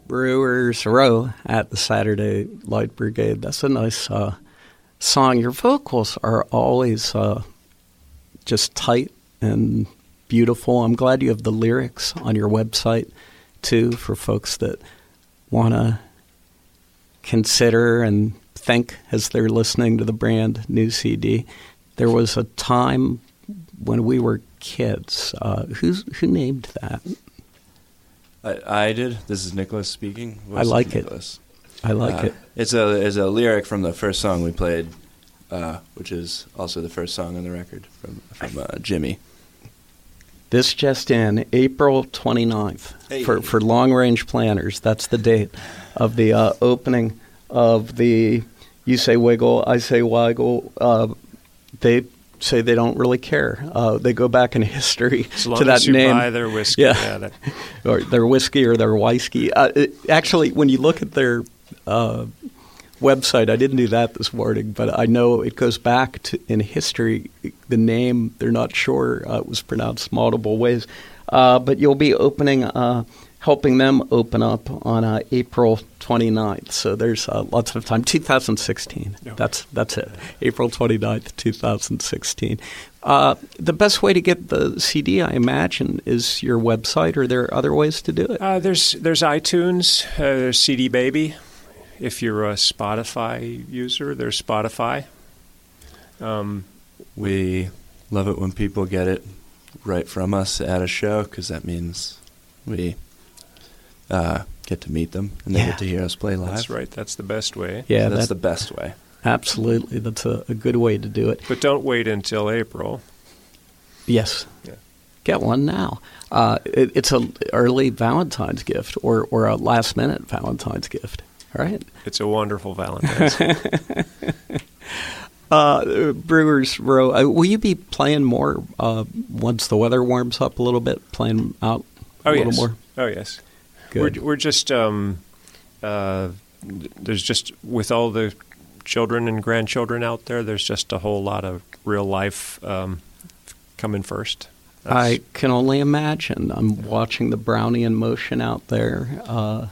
Brewers Row at the Saturday Light Brigade. That's a nice song. Your vocals are always just tight and beautiful. I'm glad you have the lyrics on your website, too, for folks that want to consider and think as they're listening to the brand new CD. There was a time when we were kids. Who named that? I did. This is Nicholas speaking. I like Nicholas. It. I like it. It's a lyric from the first song we played, which is also the first song on the record from Jimmy. This just in, April 29th. Hey. For long-range planners, that's the date of the opening of the You Say Wiggle, I Say Wiggle. They say they don't really care. They go back in history as long to that as you name. buy their whiskey. Yeah. Or their whiskey or their whiskey. Actually, when you look at their website, I didn't do that this morning, but I know it goes back to in history. The name, they're not sure. It was pronounced multiple ways. But you'll be opening, helping them open up on April 29th. So there's lots of time. 2016. No. That's it. April 29th, 2016. The best way to get the CD, I imagine, is your website. Are there other ways to do it? There's iTunes, there's CD Baby. If you're a Spotify user, there's Spotify. We love it when people get it right from us at a show, because that means we get to meet them and they get to hear us play live. That's right. That's the best way. Yeah, so that's the best way. Absolutely. That's a good way to do it. But don't wait until April. Yes. Yeah. Get one now. It's an early Valentine's gift or a last-minute Valentine's gift. All right. It's a wonderful Valentine's. Brewers Row. Will you be playing more once the weather warms up a little bit? Playing out a little more. Oh yes. Good. We're just there's just with all the children and grandchildren out there. There's just a whole lot of real life coming first. I can only imagine. I'm watching the Brownie in motion out there.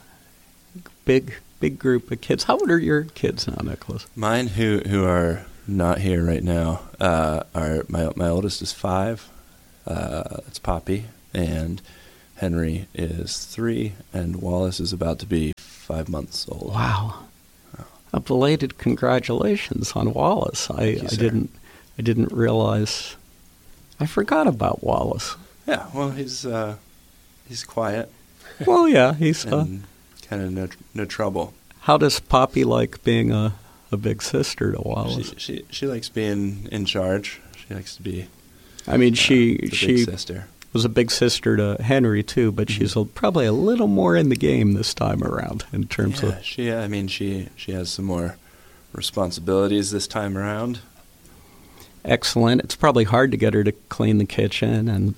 Big group of kids. How old are your kids now, Nicholas? Mine, who are not here right now, are my oldest is 5. That's Poppy, and Henry is 3, and Wallace is about to be 5 months old. Wow! A belated congratulations on Wallace. I didn't realize. I forgot about Wallace. Yeah, well, he's quiet. Well, yeah, he's kind of no trouble. How does Poppy like being a big sister to Wallace? She likes being in charge. She likes to be. I mean, she big sister. Was a big sister to Henry too, but she's probably a little more in the game this time around in terms of. She has some more responsibilities this time around. Excellent. It's probably hard to get her to clean the kitchen and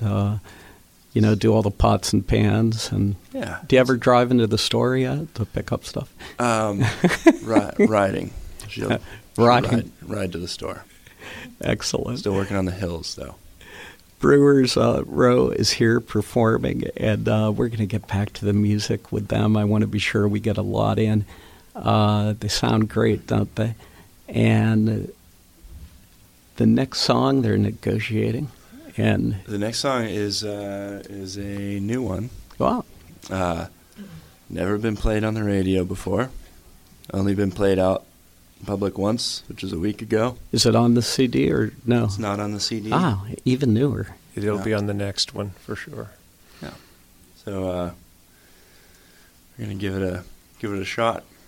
do all the pots and pans. And yeah. Do you ever drive into the store yet to pick up stuff? Riding. She'll ride to the store. Excellent. Still working on the hills, though. Brewers Row is here performing, and we're going to get back to the music with them. I want to be sure we get a lot in. They sound great, don't they? And the next song they're negotiating. And the next song is a new one. Wow. Never been played on the radio before. Only been played out in public once, which was a week ago. Is it on the CD or no? It's not on the CD. Ah, even newer. It'll be on the next one for sure. Yeah. So we're gonna give it a shot.